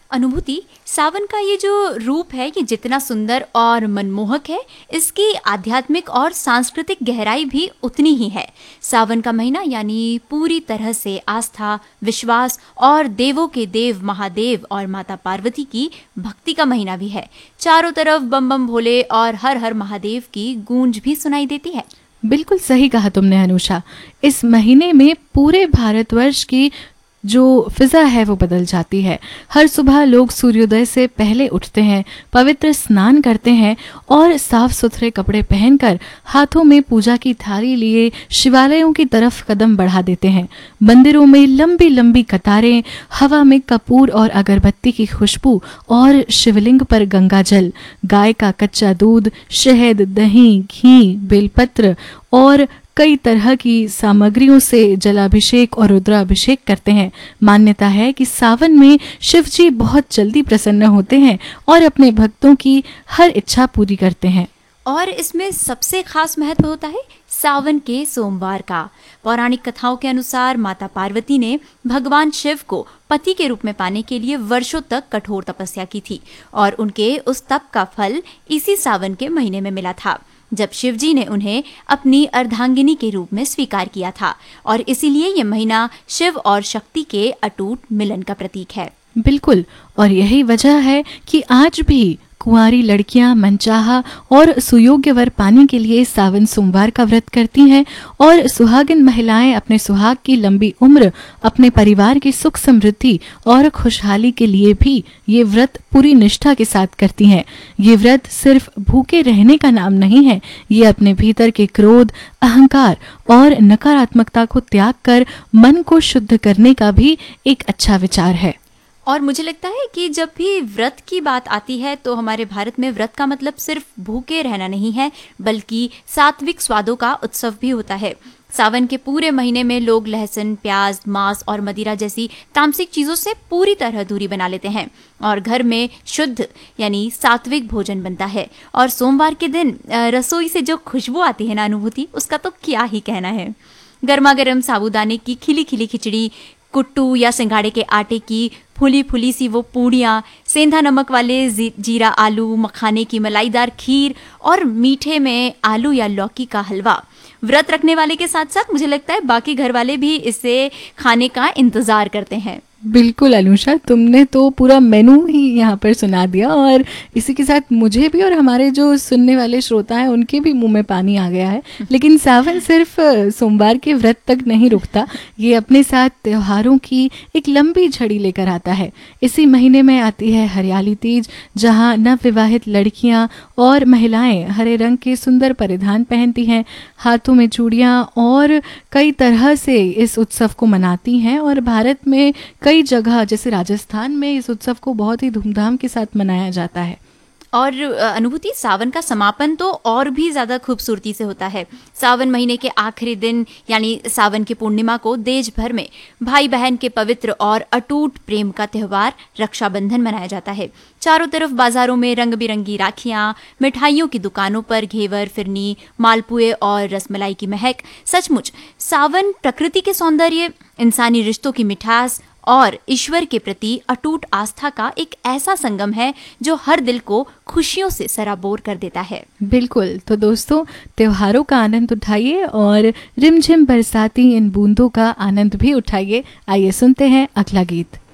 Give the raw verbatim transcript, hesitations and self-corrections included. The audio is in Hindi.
अनुभूति, सावन का ये जो रूप है ये जितना सुंदर और मनमोहक है, इसकी आध्यात्मिक और सांस्कृतिक गहराई भी उतनी ही है। सावन का महीना यानी पूरी तरह से आस्था, विश्वास और देवों के देव महादेव और माता पार्वती की भक्ति का महीना भी है। चारों तरफ बम बम भोले और हर हर महादेव की गूंज भी सुनाई देती है। बिल्कुल सही कहा तुमने अनुषा। इस महीने में पूरे भारतवर्ष की जो फिजा है वो बदल जाती है। हर सुबह लोग सूर्योदय से पहले उठते हैं, पवित्र स्नान करते हैं और साफ सुथरे कपड़े पहनकर हाथों में पूजा की थाली लिए शिवालयों की तरफ कदम बढ़ा देते हैं। मंदिरों में लंबी लंबी कतारें, हवा में कपूर और अगरबत्ती की खुशबू और शिवलिंग पर गंगा जल, गाय का कच्चा दूध, शहद, दही, घी, बेलपत्र और कई तरह की सामग्रियों से जलाभिषेक और रुद्राभिषेक करते हैं। मान्यता है कि सावन में शिव जी बहुत जल्दी प्रसन्न होते हैं और अपने भक्तों की हर इच्छा पूरी करते हैं। और इसमें सबसे खास महत्व होता है सावन के सोमवार का। पौराणिक कथाओं के अनुसार माता पार्वती ने भगवान शिव को पति के रूप में पाने के लिए वर्षों तक कठोर तपस्या की थी और उनके उस तप का फल इसी सावन के महीने में मिला था, जब शिवजी ने उन्हें अपनी अर्धांगिनी के रूप में स्वीकार किया था। और इसीलिए ये महीना शिव और शक्ति के अटूट मिलन का प्रतीक है। बिल्कुल, और यही वजह है कि आज भी कुंवारी लड़कियां मनचाहा और सुयोग्य वर पाने के लिए सावन सोमवार का व्रत करती हैं और सुहागिन महिलाएं अपने सुहाग की लंबी उम्र, अपने परिवार की सुख समृद्धि और खुशहाली के लिए भी ये व्रत पूरी निष्ठा के साथ करती हैं। ये व्रत सिर्फ भूखे रहने का नाम नहीं है, ये अपने भीतर के क्रोध, अहंकार और नकारात्मकता को त्याग कर मन को शुद्ध करने का भी एक अच्छा विचार है। और मुझे लगता है कि जब भी व्रत की बात आती है तो हमारे भारत में व्रत का मतलब सिर्फ भूखे रहना नहीं है, बल्कि सात्विक स्वादों का उत्सव भी होता है। सावन के पूरे महीने में लोग लहसुन, प्याज, मांस और मदिरा जैसी तामसिक चीजों से पूरी तरह दूरी बना लेते हैं और घर में शुद्ध यानी सात्विक भोजन बनता है। और सोमवार के दिन रसोई से जो खुशबू आती है ना अनुभूति, उसका तो क्या ही कहना है। गर्मा गर्म साबूदाने की खिली खिली खिचड़ी, कुट्टू या सिंघाड़े के आटे की फुली फुली सी वो पूड़ियाँ, सेंधा नमक वाले जीरा आलू, मखाने की मलाईदार खीर और मीठे में आलू या लौकी का हलवा। व्रत रखने वाले के साथ साथ मुझे लगता है बाकी घर वाले भी इसे खाने का इंतजार करते हैं। बिल्कुल अनुषा, तुमने तो पूरा मेनू ही यहाँ पर सुना दिया और इसी के साथ मुझे भी और हमारे जो सुनने वाले श्रोता हैं उनके भी मुंह में पानी आ गया है। लेकिन सावन सिर्फ सोमवार के व्रत तक नहीं रुकता, ये अपने साथ त्योहारों की एक लंबी झड़ी लेकर आता है। इसी महीने में आती है हरियाली तीज, जहाँ नवविवाहित लड़कियाँ और महिलाएं हरे रंग के सुंदर परिधान पहनती हैं, हाथों में चूड़ियाँ और कई तरह से इस उत्सव को मनाती हैं। और भारत में कई जगह जैसे राजस्थान में इस उत्सव को बहुत ही धूमधाम के साथ मनाया जाता है। और अनुभूति, सावन का समापन तो और भी ज्यादा खूबसूरती से होता है। सावन महीने के आखिरी दिन यानी सावन की पूर्णिमा को देश भर में भाई बहन के पवित्र और अटूट प्रेम का त्योहार रक्षाबंधन मनाया जाता है। चारों तरफ बाजारों में रंग बिरंगी राखियां, मिठाइयों की दुकानों पर घेवर, फिरनी, मालपुए और रसमलाई की महक। सचमुच सावन प्रकृति के सौंदर्य, इंसानी रिश्तों की मिठास और ईश्वर के प्रति अटूट आस्था का एक ऐसा संगम है जो हर दिल को खुशियों से सराबोर कर देता है। बिल्कुल, तो दोस्तों त्योहारों का आनंद उठाइए और रिमझिम बरसाती इन बूंदों का आनंद भी उठाइए। आइए सुनते हैं अगला गीत।